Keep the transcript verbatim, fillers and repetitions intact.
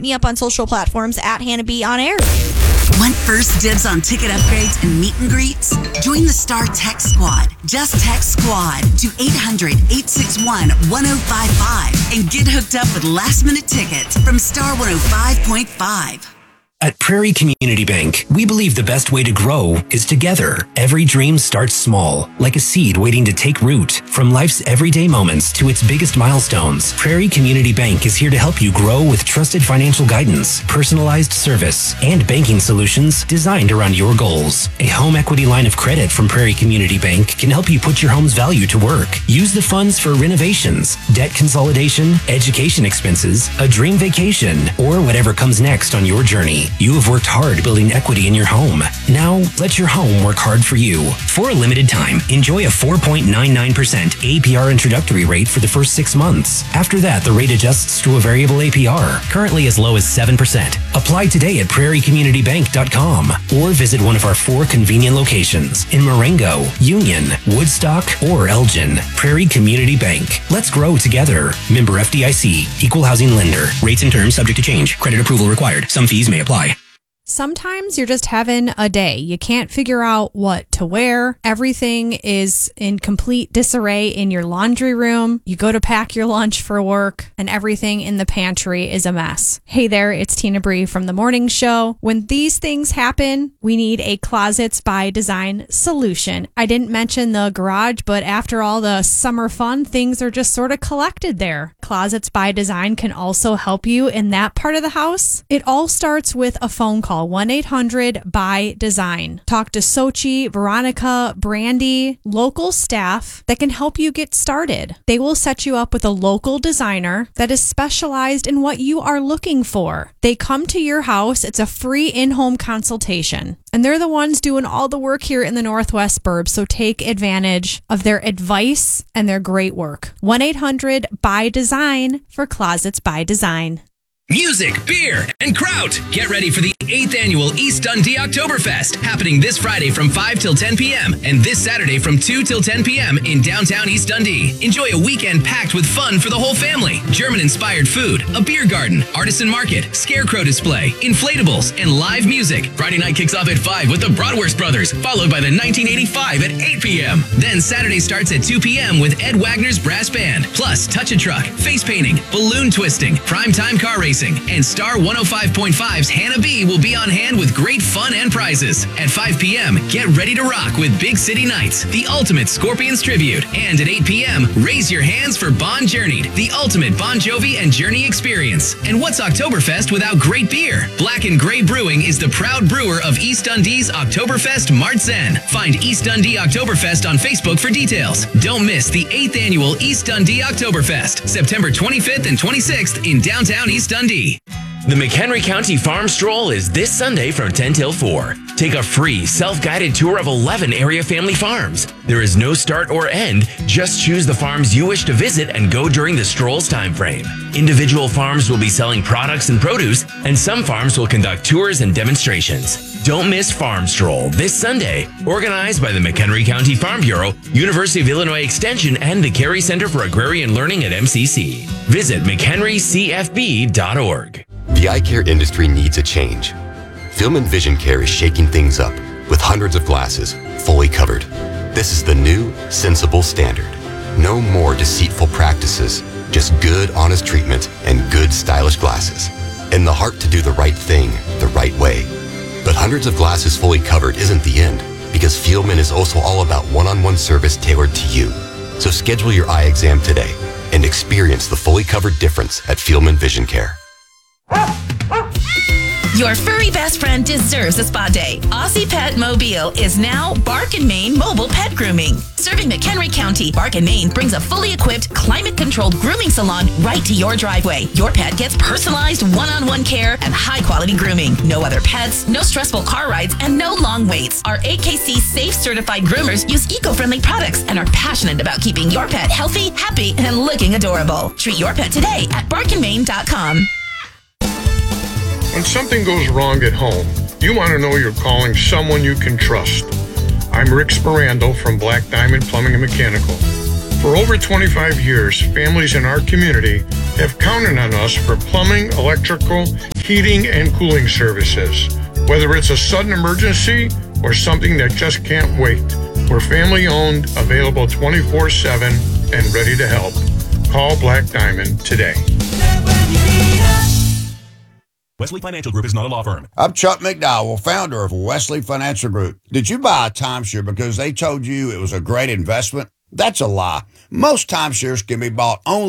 me up on social platforms at Hannah B on air. Want first dibs on ticket upgrades and meet and greets? Join the Star Text Squad. Just text SQUAD to eight hundred, eight six one, one oh five five and get hooked up with last-minute tickets from Star one oh five point five. At Prairie Community Bank, we believe the best way to grow is together. Every dream starts small, like a seed waiting to take root. From life's everyday moments to its biggest milestones, Prairie Community Bank is here to help you grow with trusted financial guidance, personalized service, and banking solutions designed around your goals. A home equity line of credit from Prairie Community Bank can help you put your home's value to work. Use the funds for renovations, debt consolidation, education expenses, a dream vacation, or whatever comes next on your journey. You have worked hard building equity in your home. Now, let your home work hard for you. For a limited time, enjoy a four point nine nine percent A P R introductory rate for the first six months. After that, the rate adjusts to a variable A P R, currently as low as seven percent. Apply today at prairie community bank dot com or visit one of our four convenient locations in Marengo, Union, Woodstock, or Elgin. Prairie Community Bank. Let's grow together. Member F D I C. Equal housing lender. Rates and terms subject to change. Credit approval required. Some fees may apply. Sometimes you're just having a day. You can't figure out what to wear. Everything is in complete disarray in your laundry room. You go to pack your lunch for work and everything in the pantry is a mess. Hey there, it's Tina Bree from The Morning Show. When these things happen, we need a Closets by Design solution. I didn't mention the garage, but after all the summer fun, things are just sort of collected there. Closets by Design can also help you in that part of the house. It all starts with a phone call. one eight hundred by design. Talk to Sochi, Veronica, Brandy, local staff that can help you get started. They will set you up with a local designer that is specialized in what you are looking for. They come to your house. It's a free in-home consultation. And they're the ones doing all the work here in the Northwest Burbs, so take advantage of their advice and their great work. one eight hundred by design for Closets by Design. Music, beer, and kraut. Get ready for the eighth Annual East Dundee Oktoberfest, happening this Friday from five till ten p.m. and this Saturday from two till ten p.m. in downtown East Dundee. Enjoy a weekend packed with fun for the whole family. German-inspired food, a beer garden, artisan market, scarecrow display, inflatables, and live music. Friday night kicks off at five with the Bratwurst Brothers, followed by the nineteen eighty-five at eight p.m. Then Saturday starts at two p.m. with Ed Wagner's Brass Band, plus Touch a Truck, face painting, balloon twisting, primetime car racing, and Star one oh five point five's Hannah B will be on hand with great fun and prizes. At five p.m., get ready to rock with Big City Nights, the ultimate Scorpions tribute. And at eight p.m., raise your hands for Bon Journeyed, the ultimate Bon Jovi and Journey experience. And what's Oktoberfest without great beer? Black and Gray Brewing is the proud brewer of East Dundee's Oktoberfest Martzen. Find East Dundee Oktoberfest on Facebook for details. Don't miss the eighth Annual East Dundee Oktoberfest, September twenty-fifth and twenty-sixth in downtown East Dundee. The McHenry County Farm Stroll is this Sunday from ten till four. Take a free self-guided tour of eleven area family farms. There is no start or end. Just choose the farms you wish to visit and go during the stroll's time frame. Individual farms will be selling products and produce, and some farms will conduct tours and demonstrations. Don't miss Farm Stroll this Sunday, organized by the McHenry County Farm Bureau, University of Illinois Extension, and the Carey Center for Agrarian Learning at M C C. Visit mc henry c f b dot org. The eye care industry needs a change. Filman Vision Care is shaking things up with hundreds of glasses fully covered. This is the new, sensible standard. No more deceitful practices, just good, honest treatment and good, stylish glasses. And the heart to do the right thing the right way. But hundreds of glasses fully covered isn't the end, because Fieldman is also all about one-on-one service tailored to you. So schedule your eye exam today and experience the fully covered difference at Fieldman Vision Care. Your furry best friend deserves a spa day. Aussie Pet Mobile is now Bark and Main Mobile Pet Grooming. Serving McHenry County, Bark and Main brings a fully equipped, climate-controlled grooming salon right to your driveway. Your pet gets personalized one-on-one care and high-quality grooming. No other pets, no stressful car rides, and no long waits. Our A K C safe certified groomers use eco-friendly products and are passionate about keeping your pet healthy, happy, and looking adorable. Treat your pet today at bark and main dot com. When something goes wrong at home, you want to know you're calling someone you can trust. I'm Rick Sperando from Black Diamond Plumbing and Mechanical. For over twenty-five years, families in our community have counted on us for plumbing, electrical, heating and cooling services. Whether it's a sudden emergency or something that just can't wait, we're family owned, available twenty-four seven, and ready to help. Call Black Diamond today. Wesley Financial Group is not a law firm. I'm Chuck McDowell, founder of Wesley Financial Group. Did you buy a timeshare because they told you it was a great investment? That's a lie. Most timeshares can be bought only